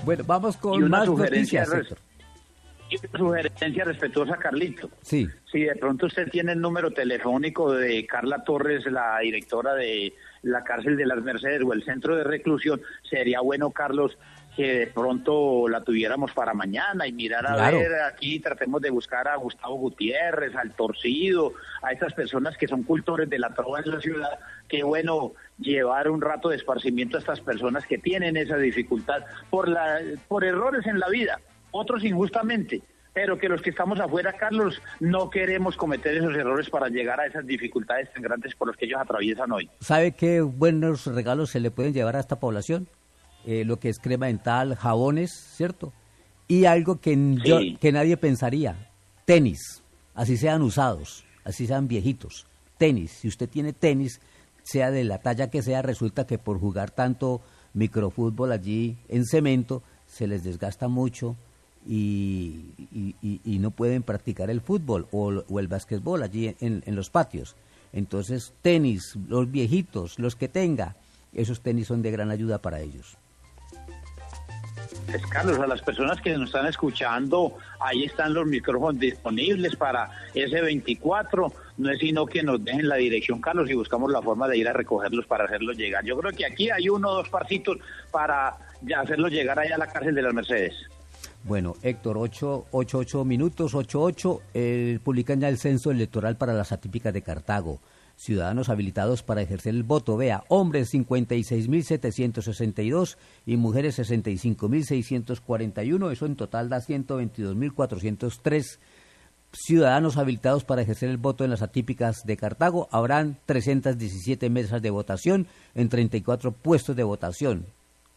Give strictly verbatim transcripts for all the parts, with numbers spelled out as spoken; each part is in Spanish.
Bueno, vamos Y con una más sugerencia, noticias, res- Héctor. y una sugerencia respetuosa, Carlito. Sí. Si de pronto usted tiene el número telefónico de Carla Torres, la directora de la cárcel de las Mercedes o el centro de reclusión, sería bueno, Carlos, que de pronto la tuviéramos para mañana y mirar a Claro. ver aquí, tratemos de buscar a Gustavo Gutiérrez, al Torcido, a estas personas que son cultores de la trova en la ciudad. Qué bueno llevar un rato de esparcimiento a estas personas que tienen esa dificultad por la por errores en la vida, otros injustamente, pero que los que estamos afuera, Carlos, no queremos cometer esos errores para llegar a esas dificultades tan grandes por las que ellos atraviesan hoy. ¿Sabe qué buenos regalos se le pueden llevar a esta población? Eh, lo que es crema dental, jabones, ¿cierto? Y algo que, Sí. yo, que nadie pensaría, tenis, así sean usados, así sean viejitos, tenis. Si usted tiene tenis, sea de la talla que sea, resulta que por jugar tanto microfútbol allí en cemento, se les desgasta mucho y, y, y, y no pueden practicar el fútbol o, o el básquetbol allí en, en los patios. Entonces, tenis, los viejitos, los que tenga, esos tenis son de gran ayuda para ellos. Pues, Carlos, a las personas que nos están escuchando, ahí están los micrófonos disponibles para ese veinticuatro, no es sino que nos dejen la dirección, Carlos, y buscamos la forma de ir a recogerlos para hacerlos llegar. Yo creo que aquí hay uno o dos parcitos para ya hacerlos llegar allá a la cárcel de las Mercedes. Bueno, Héctor, ocho, ocho, ocho minutos, ocho, ocho, eh, publican ya el censo electoral para las atípicas de Cartago. Ciudadanos habilitados para ejercer el voto, vea, hombres cincuenta y seis mil setecientos sesenta y dos y mujeres sesenta y cinco mil seiscientos cuarenta y uno, eso en total da ciento veintidós mil cuatrocientos tres ciudadanos habilitados para ejercer el voto en las atípicas de Cartago. Habrán trescientas diecisiete mesas de votación en treinta y cuatro puestos de votación.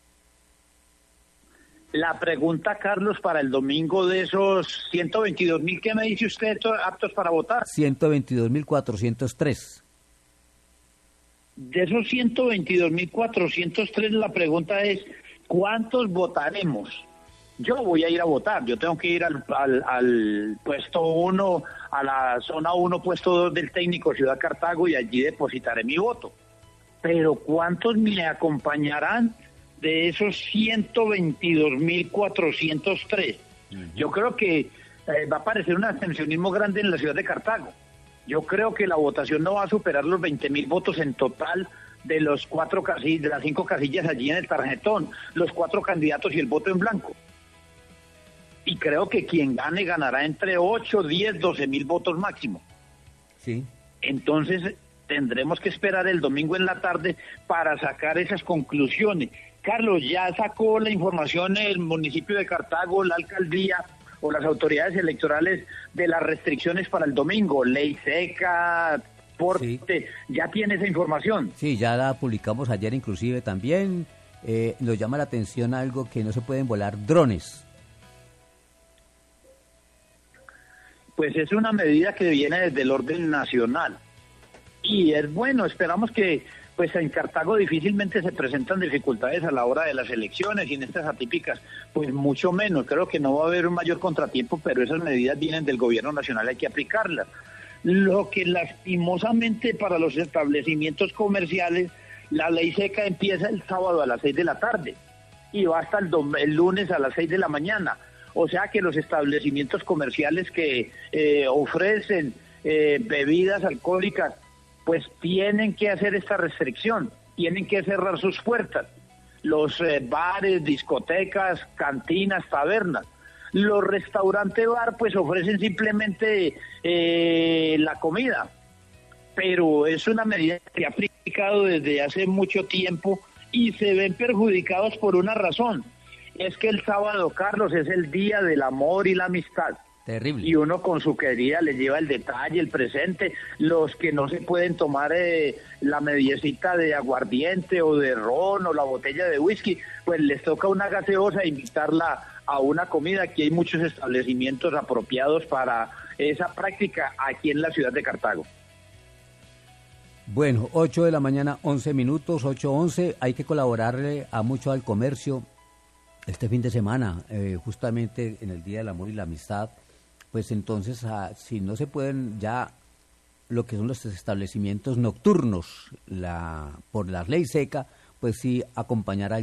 La pregunta, Carlos, para el domingo de esos ciento veintidós mil, ¿qué me dice usted, aptos para votar? ciento veintidós mil cuatrocientos tres. De esos ciento veintidós mil cuatrocientos tres, la pregunta es, ¿cuántos votaremos? Yo voy a ir a votar, yo tengo que ir al, al, al puesto uno, a la zona uno, puesto dos del técnico Ciudad Cartago, y allí depositaré mi voto. Pero ¿cuántos me acompañarán de esos ciento veintidós mil cuatrocientos tres? Uh-huh. Yo creo que eh, va a parecer un abstencionismo grande en la ciudad de Cartago. Yo creo que la votación no va a superar los veinte mil votos en total de los cuatro casillas, de las cinco casillas allí en el tarjetón, los cuatro candidatos y el voto en blanco. Y creo que quien gane ganará entre ocho, diez, doce mil votos máximo. Sí. Entonces tendremos que esperar el domingo en la tarde para sacar esas conclusiones. Carlos, ya sacó la información el municipio de Cartago, la alcaldía o las autoridades electorales de las restricciones para el domingo, ley seca, porte, sí. ¿Ya tiene esa información? Sí, ya la publicamos ayer inclusive también. Eh, nos llama la atención algo, que no se pueden volar drones. Pues es una medida que viene desde el orden nacional y es bueno, esperamos que pues en Cartago difícilmente se presentan dificultades a la hora de las elecciones y en estas atípicas, pues mucho menos. Creo que no va a haber un mayor contratiempo, pero esas medidas vienen del gobierno nacional, hay que aplicarlas. Lo que lastimosamente para los establecimientos comerciales, la ley seca empieza el sábado a las seis de la tarde y va hasta el, el lunes a las seis de la mañana. O sea que los establecimientos comerciales que eh, ofrecen eh, bebidas alcohólicas, pues tienen que hacer esta restricción, tienen que cerrar sus puertas. Los eh, bares, discotecas, cantinas, tabernas. Los restaurantes bar pues ofrecen simplemente eh, la comida, pero es una medida que ha aplicado desde hace mucho tiempo y se ven perjudicados por una razón. Es que el sábado, Carlos, es el día del amor y la amistad. Terrible. Y uno con su querida le lleva el detalle, el presente. Los que no se pueden tomar eh, la mediecita de aguardiente o de ron o la botella de whisky, pues les toca una gaseosa e invitarla a una comida. Aquí hay muchos establecimientos apropiados para esa práctica aquí en la ciudad de Cartago. Bueno, ocho de la mañana, once minutos, ocho once. Hay que colaborarle a mucho al comercio. Este fin de semana, eh, justamente en el Día del Amor y la Amistad, pues entonces, ah, si no se pueden ya lo que son los establecimientos nocturnos la por la ley seca, pues sí acompañar a